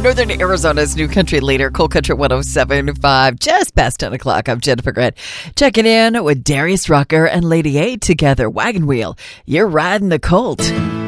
Northern Arizona's new country leader, Cool Country 107.5, just past 10 o'clock. I'm Jennifer Grant, checking in with Darius Rucker and Lady A together. Wagon Wheel, you're riding the Colt.